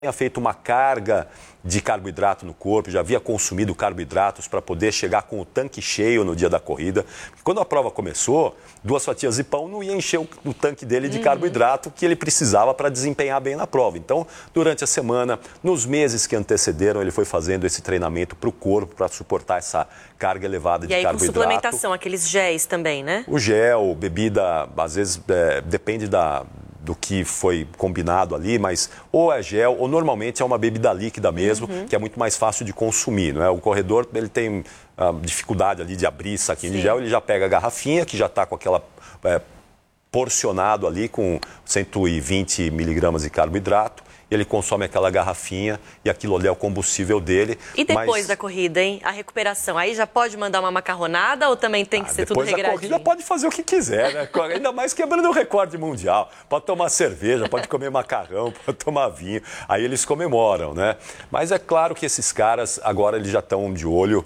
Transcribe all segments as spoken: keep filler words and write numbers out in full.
Tinha feito uma carga de carboidrato no corpo, já havia consumido carboidratos para poder chegar com o tanque cheio no dia da corrida. Quando a prova começou, duas fatias de pão não ia encher o, o tanque dele de uhum. carboidrato que ele precisava para desempenhar bem na prova. Então, durante a semana, nos meses que antecederam, ele foi fazendo esse treinamento para o corpo, para suportar essa carga elevada de carboidrato. E aí com suplementação, aqueles géis também, né? O gel, bebida, às vezes é, depende da... do que foi combinado ali, mas ou é gel ou normalmente é uma bebida líquida mesmo, uhum. que é muito mais fácil de consumir, não é? O corredor, ele tem uh, dificuldade ali de abrir saquinho Sim. de gel, ele já pega a garrafinha que já está com aquela é, porcionado ali com cento e vinte miligramas de carboidrato. Ele consome aquela garrafinha e aquilo ali é o combustível dele. E depois mas... da corrida, hein? A recuperação, aí já pode mandar uma macarronada ou também tem que ah, ser tudo regradinho? Depois da corrida pode fazer o que quiser, né? Ainda mais quebrando o recorde mundial. Pode tomar cerveja, pode comer macarrão, pode tomar vinho. Aí eles comemoram, né? Mas é claro que esses caras agora eles já estão de olho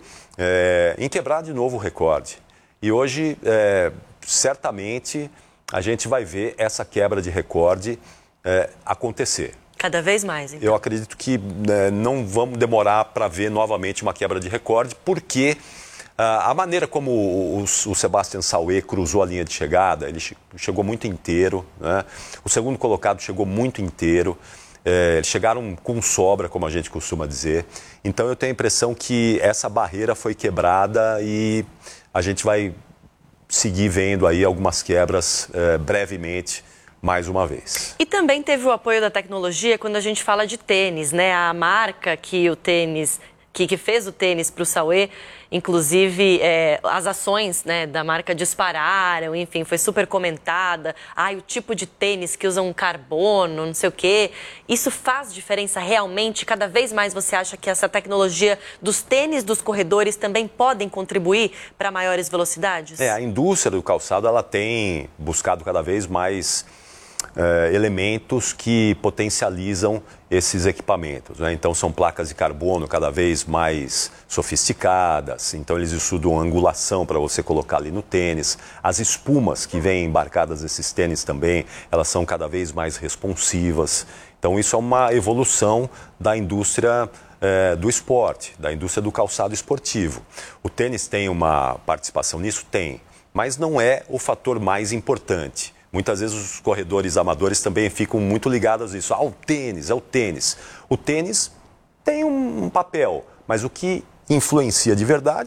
é, em quebrar de novo o recorde. E hoje, é, certamente, a gente vai ver essa quebra de recorde é, acontecer. Cada vez mais, então. Eu acredito que né, não vamos demorar para ver novamente uma quebra de recorde, porque uh, a maneira como o, o, o Sebastian Sauer cruzou a linha de chegada, ele che chegou muito inteiro, né? O segundo colocado chegou muito inteiro, é, eles chegaram com sobra, como a gente costuma dizer. Então eu tenho a impressão que essa barreira foi quebrada e a gente vai seguir vendo aí algumas quebras é, brevemente, mais uma vez. E também teve o apoio da tecnologia quando a gente fala de tênis, né? A marca que o tênis, que, que fez o tênis para o Sauer, inclusive é, as ações né, da marca dispararam, enfim, foi super comentada. Ai, o tipo de tênis que usam carbono, não sei o quê. Isso faz diferença realmente? Cada vez mais você acha que essa tecnologia dos tênis dos corredores também podem contribuir para maiores velocidades? É, a indústria do calçado, ela tem buscado cada vez mais É, elementos que potencializam esses equipamentos, né? Então são placas de carbono cada vez mais sofisticadas, então eles estudam angulação para você colocar ali no tênis. As espumas que vêm embarcadas nesses tênis também, elas são cada vez mais responsivas. Então isso é uma evolução da indústria é, do esporte, da indústria do calçado esportivo. O tênis tem uma participação nisso? Tem, mas não é o fator mais importante. Muitas vezes os corredores amadores também ficam muito ligados a isso. Ah, o tênis, é o tênis. O tênis tem um papel, mas o que influencia de verdade